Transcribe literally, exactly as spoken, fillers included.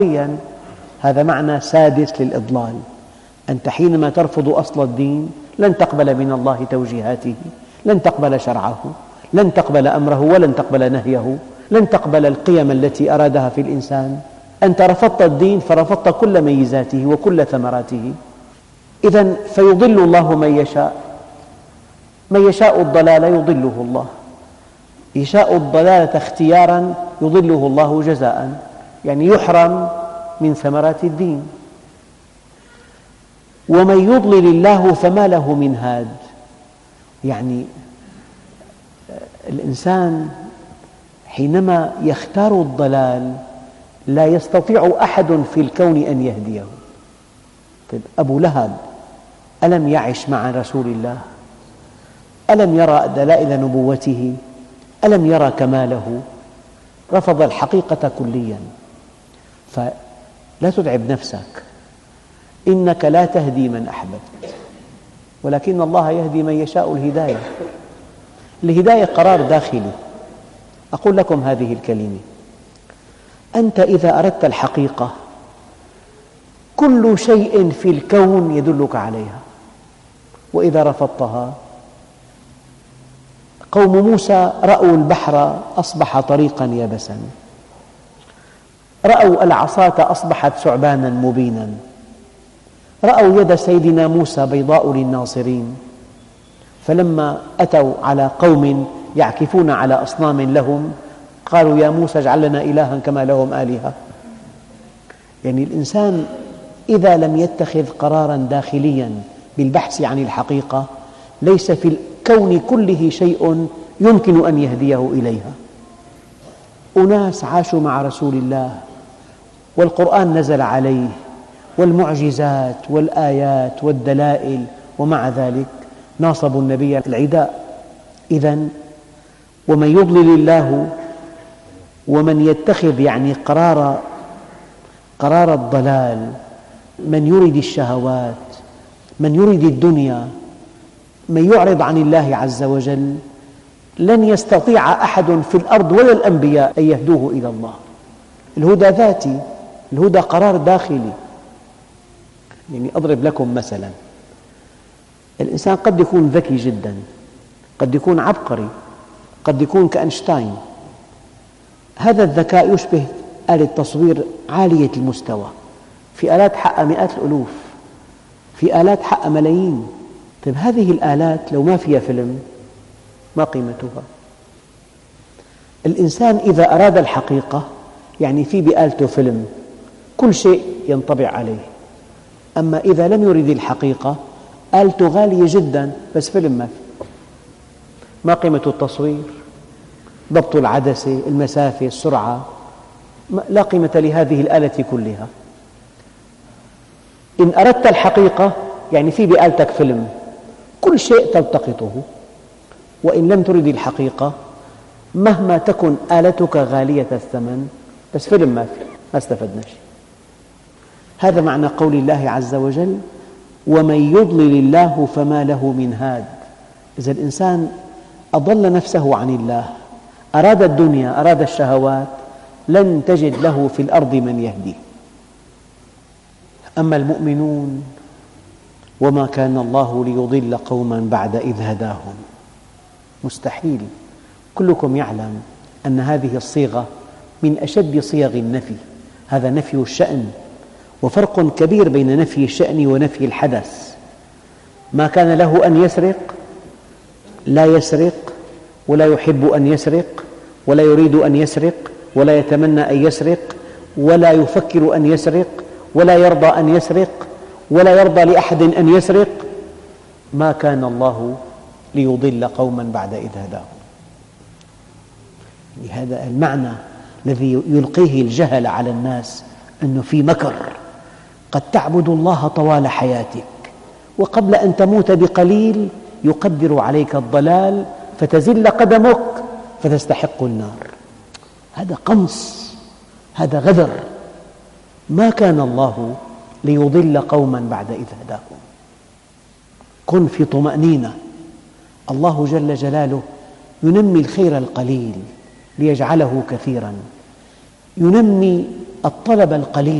هذا معنى سادس للإضلال. أنت حينما ترفض أصل الدين لن تقبل من الله توجيهاته، لن تقبل شرعه، لن تقبل أمره ولن تقبل نهيه، لن تقبل القيم التي أرادها في الإنسان. أنت رفضت الدين فرفضت كل ميزاته وكل ثمراته. إذن فيضل الله من يشاء، من يشاء الضلال يضله الله، يشاء الضلالة اختيارا يضله الله جزاء، يعني يحرم من ثمرات الدين. ومن يضلل الله فما له من هاد، يعني الإنسان حينما يختار الضلال لا يستطيع أحد في الكون أن يهديه. طيب أبو لهب ألم يعش مع رسول الله؟ ألم يرى دلائل نبوته؟ ألم يرى كماله؟ رفض الحقيقة كليا. فلا تتعب نفسك، إنك لا تهدي من أحببت ولكن الله يهدي من يشاء الهداية. الهداية قرار داخلي. أقول لكم هذه الكلمة: أنت إذا أردت الحقيقة كل شيء في الكون يدلك عليها، وإذا رفضتها. قوم موسى رأوا البحر أصبح طريقا يبسا، رأوا العصاة أصبحت ثعبانا مبينا، رأوا يد سيدنا موسى بيضاء للناصرين. فلما أتوا على قوم يعكفون على أصنام لهم قالوا يا موسى اجعل لنا إلها كما لهم آلهة. يعني الإنسان إذا لم يتخذ قراراً داخلياً بالبحث عن الحقيقة ليس في الكون كله شيء يمكن أن يهديه إليها. أناس عاشوا مع رسول الله والقرآن نزل عليه والمعجزات والآيات والدلائل، ومع ذلك ناصبوا النبي العداء. إذن ومن يضلل الله، ومن يتخذ يعني قرار قرار الضلال، من يريد الشهوات، من يريد الدنيا، من يعرض عن الله عز وجل، لن يستطيع أحد في الأرض ولا الأنبياء أن يهدوه إلى الله. الهدى ذاتي، الهدى قرار داخلي. يعني أضرب لكم مثلا: الإنسان قد يكون ذكي جدا، قد يكون عبقري، قد يكون كأينشتاين. هذا الذكاء يشبه آلة تصوير عالية المستوى، في آلات حق مئات الألوف، في آلات حق ملايين. طيب هذه الآلات لو ما فيها فيلم ما قيمتها؟ الإنسان إذا أراد الحقيقة يعني في بآلته فيلم كل شيء ينطبع عليه. أما إذا لم يرد الحقيقة آلته غالية جدا بس فيلم ما في. ما قيمة التصوير؟ ضبط العدسة، المسافة، السرعة، لا قيمة لهذه الآلة كلها. إن أردت الحقيقة يعني في بآلتك فيلم كل شيء تلتقطه. وإن لم ترد الحقيقة مهما تكن آلتك غالية الثمن بس فيلم ما في، ما استفدنا شيء. هذا معنى قول الله عز وجل: ومن يضلل الله فما له من هاد. إذا الإنسان أضل نفسه عن الله، أراد الدنيا، أراد الشهوات، لن تجد له في الأرض من يهديه. أما المؤمنون وما كان الله ليضل قوما بعد إذ هداهم. مستحيل. كلكم يعلم أن هذه الصيغة من أشد صيغ النفي. هذا نفي الشأن، وفرق كبير بين نفي الشأن ونفي الحدث. ما كان له أن يسرق لا يسرق، ولا يحب أن يسرق، ولا يريد أن يسرق، ولا يتمنى أن يسرق، ولا يفكر أن يسرق، ولا يرضى أن يسرق، ولا يرضى لأحد أن يسرق. ما كان الله ليضل قوما بعد إذ هداهم. هذا المعنى الذي يلقيه الجهل على الناس، أنه في مكر. قد تعبد الله طوال حياتك وقبل أن تموت بقليل يقدر عليك الضلال فتزل قدمك فتستحق النار. هذا قمص، هذا غدر. ما كان الله ليضل قوما بعد إذ هداهم. كن في طمأنينة. الله جل جلاله ينمي الخير القليل ليجعله كثيرا، ينمي الطلب القليل